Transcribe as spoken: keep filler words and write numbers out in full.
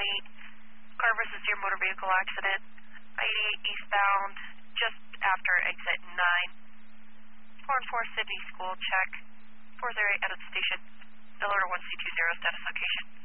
eight, car versus your motor vehicle accident, I eighty-eight eastbound, just after exit nine. four and four Sydney School, check. four zero eight out of the station. Alert one C two zero, status location.